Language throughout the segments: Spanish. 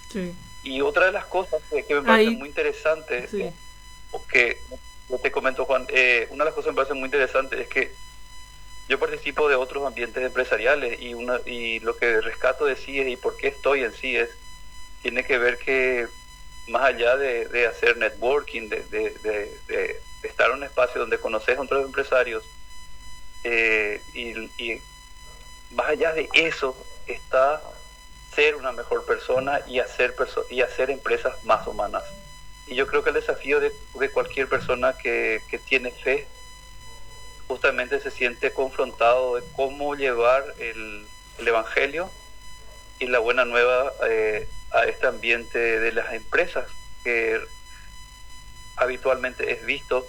Sí. Y otra de las cosas que me parece Ahí, muy interesante, sí, o que yo te comento, Juan, una de las cosas que me parece muy interesante es que yo participo de otros ambientes empresariales y lo que rescato de CIES y por qué estoy en CIES tiene que ver que más allá de hacer networking, de estar en un espacio donde conoces a otros empresarios, y más allá de eso está ser una mejor persona y hacer empresas más humanas. Y yo creo que el desafío de cualquier persona que tiene fe justamente se siente confrontado de cómo llevar el Evangelio y la buena nueva a este ambiente de las empresas, que habitualmente es visto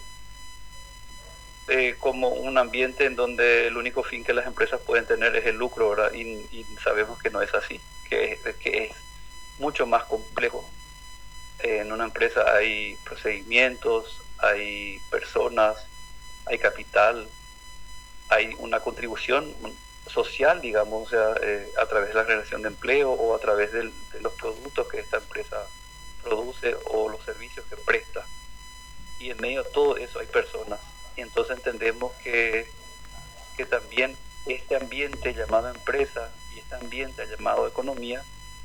como un ambiente en donde el único fin que las empresas pueden tener es el lucro, ¿verdad? Y sabemos que no es así, que es mucho más complejo. En una empresa hay procedimientos, hay personas, hay capital, hay una contribución social, digamos, o sea, a través de la generación de empleo o a través de los productos que esta empresa produce o los servicios que presta. Y en medio de todo eso hay personas. Y entonces entendemos que también este ambiente llamado empresa y este ambiente llamado economía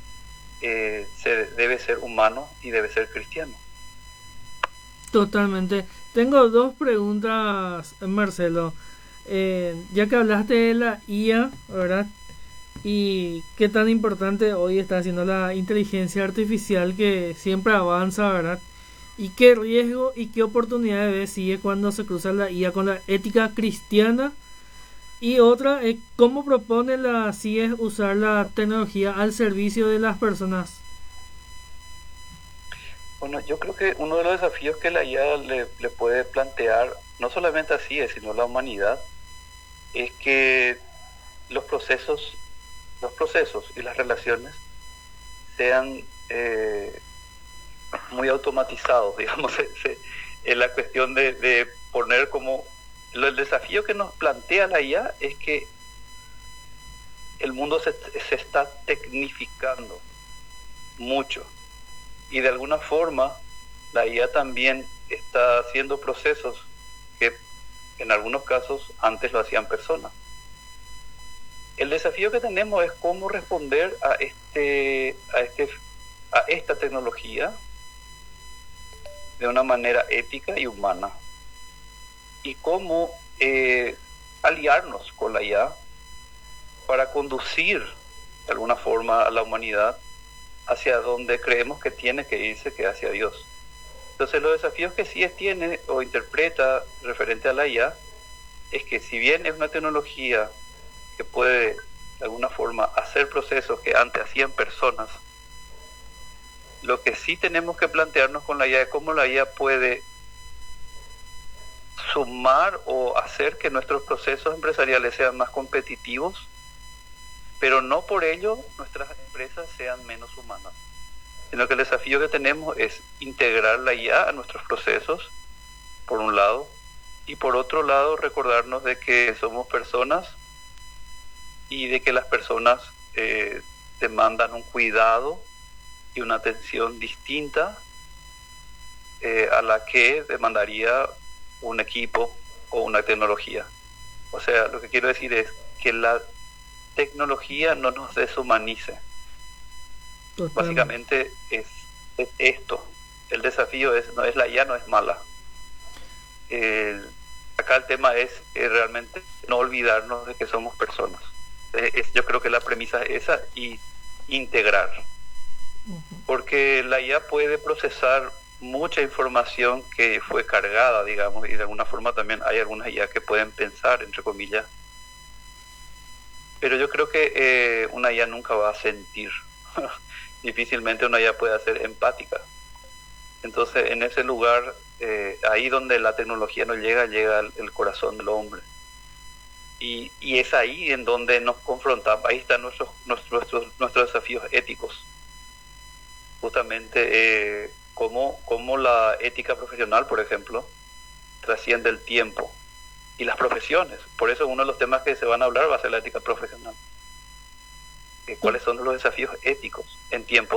debe ser humano y debe ser cristiano. totalmente. Tengo dos preguntas, Marcelo. Ya que hablaste de la IA, ¿verdad? Y qué tan importante hoy está haciendo la inteligencia artificial que siempre avanza, ¿verdad? Y qué riesgo y qué oportunidades sigue cuando se cruza la IA con la ética cristiana. Y otra es cómo propone la CIES usar la tecnología al servicio de las personas. Bueno, yo creo que uno de los desafíos que la IA le puede plantear, no solamente así, sino a la humanidad, es que los procesos, los procesos y las relaciones sean muy automatizados, digamos, en la cuestión de poner como... El desafío que nos plantea la IA es que el mundo se está tecnificando mucho y de alguna forma la IA también está haciendo procesos que en algunos casos antes lo hacían personas. El desafío que tenemos es cómo responder a esta tecnología de una manera ética y humana y cómo aliarnos con la IA para conducir de alguna forma a la humanidad hacia donde creemos que tiene que irse, que hacia Dios. Entonces los desafíos que CIES tiene o interpreta referente a la IA es que si bien es una tecnología que puede de alguna forma hacer procesos que antes hacían personas, lo que sí tenemos que plantearnos con la IA es cómo la IA puede sumar o hacer que nuestros procesos empresariales sean más competitivos, pero no por ello nuestras empresas sean menos humanas, sino que el desafío que tenemos es integrar la IA a nuestros procesos, por un lado, y por otro lado recordarnos de que somos personas y de que las personas demandan un cuidado y una atención distinta a la que demandaría un equipo o una tecnología. O sea, lo que quiero decir es que la tecnología no nos deshumanice. Totalmente. Básicamente es esto. El desafío es, no es la IA, no es mala. Acá el tema es realmente no olvidarnos de que somos personas. Yo creo que la premisa es esa y integrar. Porque la IA puede procesar mucha información que fue cargada, digamos, y de alguna forma también hay algunas IA que pueden pensar, entre comillas. Pero yo creo que una IA nunca va a sentir. Difícilmente una IA puede ser empática. Entonces, en ese lugar, ahí donde la tecnología no llega, llega el corazón del hombre. Y es ahí en donde nos confrontamos, ahí están nuestros desafíos éticos. Justamente cómo la ética profesional, por ejemplo, trasciende el tiempo y las profesiones. Por eso uno de los temas que se van a hablar va a ser la ética profesional. ¿Cuáles son los desafíos éticos en tiempos